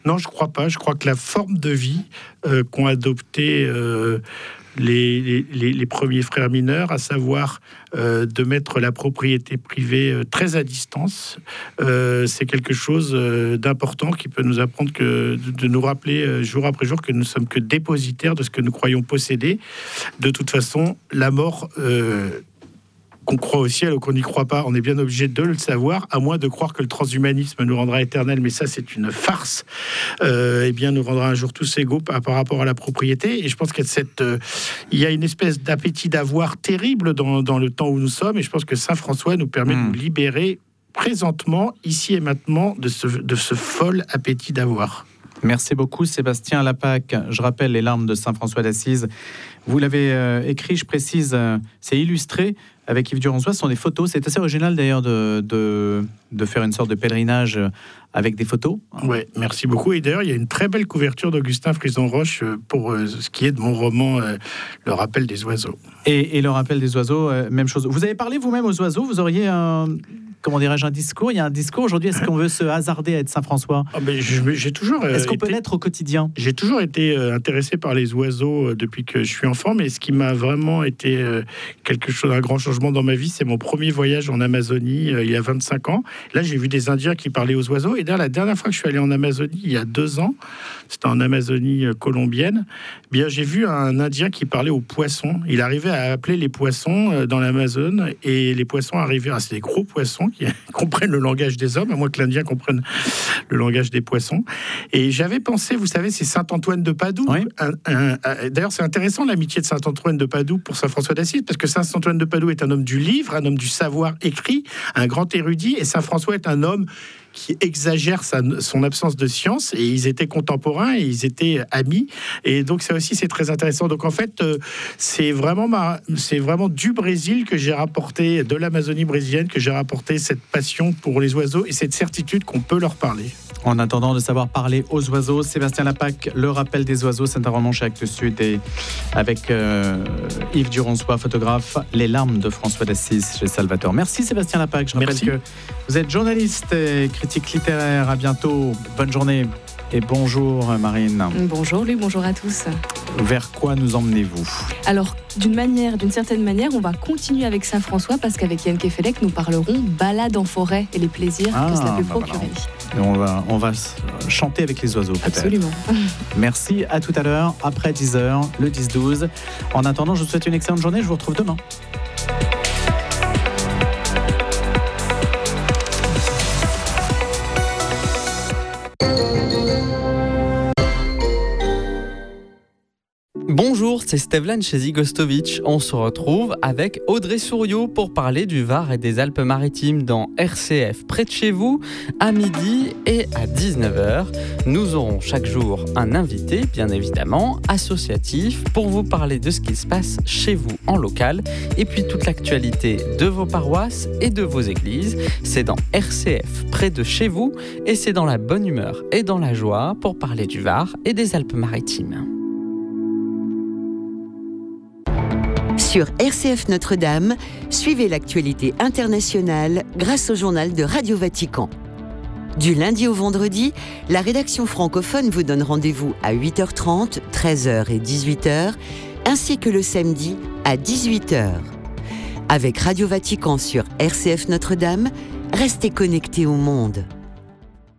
Non, je ne crois pas. Je crois que la forme de vie qu'ont adopté les premiers frères mineurs, à savoir de mettre la propriété privée très à distance, c'est quelque chose d'important qui peut nous apprendre de nous rappeler jour après jour que nous ne sommes que dépositaires de ce que nous croyons posséder. De toute façon, la mort... qu'on croit au ciel ou qu'on n'y croit pas, on est bien obligé de le savoir, à moins de croire que le transhumanisme nous rendra éternels, mais ça c'est une farce, eh bien nous rendra un jour tous égaux par rapport à la propriété. Et je pense qu'il y a une espèce d'appétit d'avoir terrible dans le temps où nous sommes, et je pense que Saint François nous permet de nous libérer présentement, ici et maintenant, de ce fol appétit d'avoir. Merci beaucoup Sébastien Lapaque. Je rappelle les larmes de Saint François d'Assise. Vous l'avez écrit, je précise, c'est illustré avec Yves Durançois. Ce sont des photos. C'est assez original d'ailleurs de faire une sorte de pèlerinage avec des photos. Oui, merci beaucoup. Et d'ailleurs, il y a une très belle couverture d'Augustin Frison-Roche pour ce qui est de mon roman Le Rappel des oiseaux. Et Le Rappel des oiseaux, même chose. Vous avez parlé vous-même aux oiseaux. Vous auriez un discours. Il y a un discours aujourd'hui. Est-ce qu'on veut se hasarder à être Saint-François ? J'ai toujours. Est-ce qu'on peut l'être au quotidien ? J'ai toujours été intéressé par les oiseaux depuis que je suis enfant, mais ce qui m'a vraiment été un grand changement dans ma vie, c'est mon premier voyage en Amazonie il y a 25 ans. Là, j'ai vu des Indiens qui parlaient aux oiseaux. Et d'ailleurs, la dernière fois que je suis allé en Amazonie, il y a 2 ans, c'était en Amazonie colombienne, bien j'ai vu un Indien qui parlait aux poissons. Il arrivait à appeler les poissons dans l'Amazone, et les poissons arrivaient. C'est des gros poissons qui comprennent le langage des hommes, à moins que l'Indien comprenne le langage des poissons. Et j'avais pensé, vous savez, c'est Saint Antoine de Padoue. Oui. D'ailleurs, c'est intéressant l'amitié de Saint Antoine de Padoue pour Saint François d'Assise, parce que Saint Antoine de Padoue est un homme du livre, un homme du savoir écrit, un grand érudit, et Saint François est un homme qui exagère son absence de science, et ils étaient contemporains et ils étaient amis, et donc ça aussi c'est très intéressant. Donc en fait c'est vraiment du Brésil que j'ai rapporté, de l'Amazonie brésilienne, que j'ai rapporté cette passion pour les oiseaux et cette certitude qu'on peut leur parler. En attendant de savoir parler aux oiseaux, Sébastien Lapaque, Le Rappel des oiseaux, c'est un roman chez Actes Sud, et avec Yves Durançois, photographe, Les larmes de François d'Assise chez Salvator. Merci Sébastien Lapaque. Je rappelle que vous êtes journaliste et critique littéraire. À bientôt. Bonne journée. Et bonjour Marine. Bonjour Luc, bonjour à tous. Vers quoi nous emmenez-vous ? Alors, d'une certaine manière, on va continuer avec Saint-François, parce qu'avec Yann Kefelec, nous parlerons balade en forêt et les plaisirs que cela peut procurer. Voilà. On va chanter avec les oiseaux, peut-être. Absolument. Merci, à tout à l'heure, après 10h, le 10-12. En attendant, je vous souhaite une excellente journée, je vous retrouve demain. Bonjour, c'est Stevlan chez Zigostovic. On se retrouve avec Audrey Souriau pour parler du Var et des Alpes-Maritimes dans RCF près de chez vous, à midi et à 19h. Nous aurons chaque jour un invité, bien évidemment, associatif, pour vous parler de ce qui se passe chez vous en local, et puis toute l'actualité de vos paroisses et de vos églises. C'est dans RCF près de chez vous, et c'est dans la bonne humeur et dans la joie pour parler du Var et des Alpes-Maritimes. Sur RCF Notre-Dame, suivez l'actualité internationale grâce au journal de Radio Vatican. Du lundi au vendredi, la rédaction francophone vous donne rendez-vous à 8h30, 13h et 18h, ainsi que le samedi à 18h. Avec Radio Vatican sur RCF Notre-Dame, restez connectés au monde.